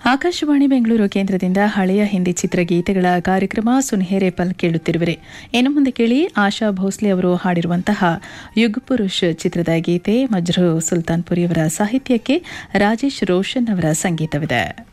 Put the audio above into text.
ಆಕಾಶವಾಣಿ ಬೆಂಗಳೂರು ಕೇಂದ್ರದಿಂದ ಹಳೆಯ ಹಿಂದಿ ಚಿತ್ರಗೀತೆಗಳ ಕಾರ್ಯಕ್ರಮ ಸುನ್ಹೇರೆ ಪಲ್ ಕೇಳುತ್ತಿರುವಿರಿ. ಇನ್ನು ಮುಂದೆ ಕೇಳಿ ಆಶಾ ಭೋಸ್ಲೆ ಅವರು ಹಾಡಿರುವಂತಹ ಯುಗ್ ಪುರುಷ್ ಚಿತ್ರದ ಗೀತೆ. ಮಜ್ರೂ ಸುಲ್ತಾನ್ಪುರಿ ಅವರ ಸಾಹಿತ್ಯಕ್ಕೆ ರಾಜೇಶ್ ರೋಷನ್ ಅವರ ಸಂಗೀತವಿದೆ.